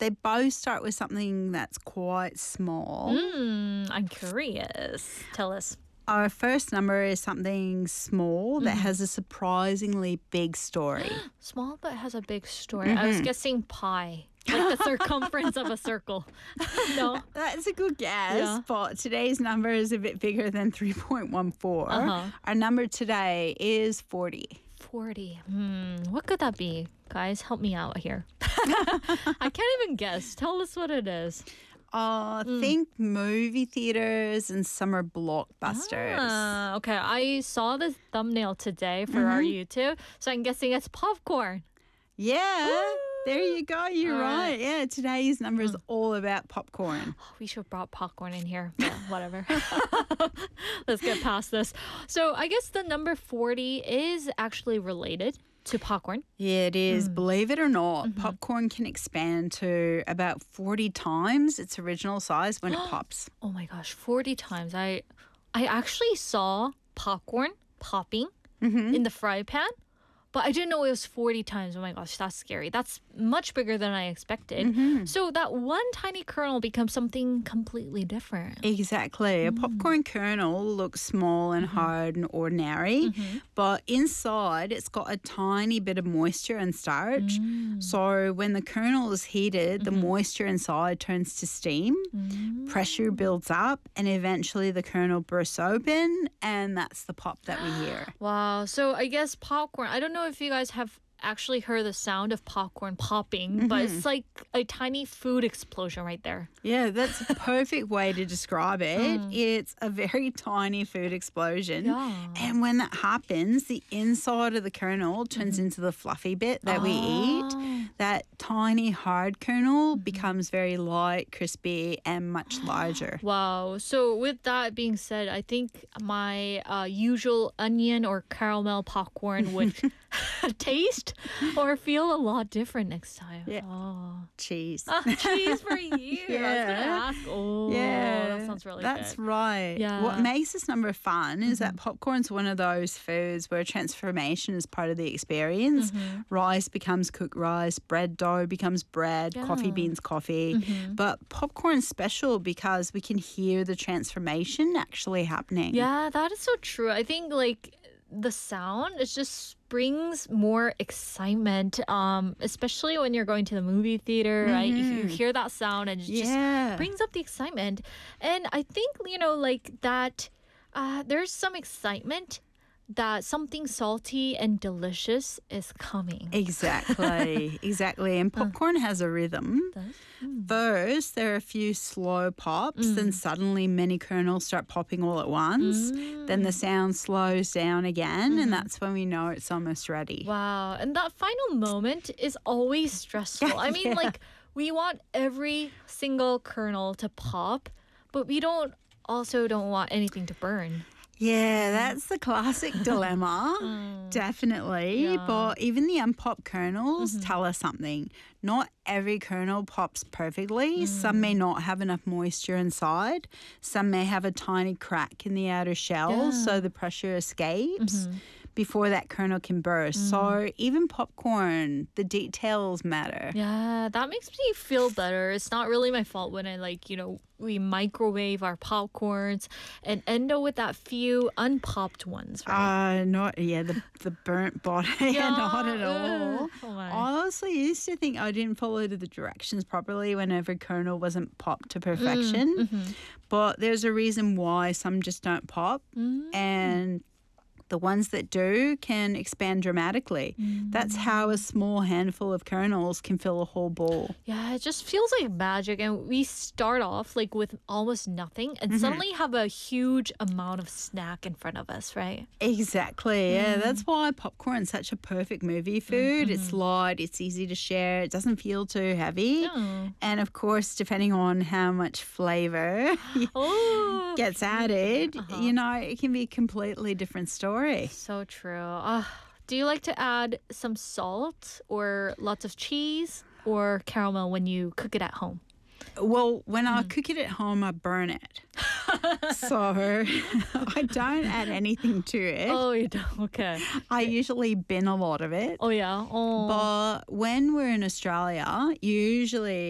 they both start with something that's quite small. I'm curious. Tell us. Our first number is something small that has a surprisingly big story. Small but has a big story. I was guessing pi. Like the circumference of a circle. No. That's a good guess, Yeah. but today's number is a bit bigger than 3.14. Our number today is 40. 40. What could that be? Guys, help me out here. I can't even guess. Tell us what it is. Think movie theaters and summer blockbusters. Okay. I saw the thumbnail today for our YouTube, so I'm guessing it's popcorn. Yeah, there you go. You're All right. right. Yeah, today's number is all about popcorn. We should have brought popcorn in here, but whatever. Let's get past this. So I guess the number 40 is actually related to popcorn. Yeah, it is. Believe it or not, popcorn can expand to about 40 times its original size when it pops. Oh my gosh, 40 times. I actually saw popcorn popping in the fry pan, but I didn't know it was 40 times. Oh my gosh, that's scary. That's much bigger than I expected. So that one tiny kernel becomes something completely different. Exactly. A popcorn kernel looks small and hard and ordinary, but inside it's got a tiny bit of moisture and starch. So when the kernel is heated, the moisture inside turns to steam, pressure builds up, and eventually the kernel bursts open, and that's the pop that we hear. Wow. So I guess popcorn, I don't know if you guys have actually heard the sound of popcorn popping, but it's like a tiny food explosion right there. Yeah, that's a perfect way to describe it. It's a very tiny food explosion. Yeah. And when that happens, the inside of the kernel turns into the fluffy bit that we eat. That tiny hard kernel becomes very light, crispy, and much larger. Wow. So with that being said, I think my usual onion or caramel popcorn would taste or feel a lot different next time. Yeah. Oh. Cheese. Cheese for you. I was Yeah. gonna ask. Oh, that sounds really That's good. right. Yeah. What makes this number fun is that popcorn's one of those foods where transformation is part of the experience. Rice becomes cooked rice, bread dough becomes bread, coffee Yeah. beans coffee. But popcorn's special because we can hear the transformation actually happening. Yeah, that is so true. I think like the sound, it just brings more excitement, especially when you're going to the movie theater, right? You hear that sound and it just brings up the excitement. And I think, like that, there's some excitement that something salty and delicious is coming. Exactly, exactly. And popcorn has a rhythm. Does? First, there are a few slow pops, then suddenly many kernels start popping all at once. Then the sound slows down again, and that's when we know it's almost ready. Wow. And that final moment is always stressful. I mean, like, we want every single kernel to pop, but we don't want anything to burn. Yeah, that's the classic dilemma, definitely. Yeah. But even the unpopped kernels tell us something. Not every kernel pops perfectly. Some may not have enough moisture inside. Some may have a tiny crack in the outer shell, so the pressure escapes before that kernel can burst. So even popcorn, the details matter. Yeah, that makes me feel better. It's not really my fault when we microwave our popcorns and end up with that few unpopped ones, right? The burnt bottom. Not at all. Oh my. I honestly used to think I didn't follow the directions properly whenever kernel wasn't popped to perfection. But there's a reason why some just don't pop. And the ones that do can expand dramatically. That's how a small handful of kernels can fill a whole bowl. Yeah, it just feels like magic. And we start off like with almost nothing and suddenly have a huge amount of snack in front of us, right? Exactly. Yeah, that's why popcorn's such a perfect movie food. It's light, it's easy to share, it doesn't feel too heavy. And of course, depending on how much flavor gets added, it can be a completely different story. So true. Do you like to add some salt or lots of cheese or caramel when you cook it at home? Well, when I cook it at home, I burn it. So I don't add anything to it. Oh, you don't? Okay. I usually bin a lot of it. Oh, yeah? Oh. But when we're in Australia, usually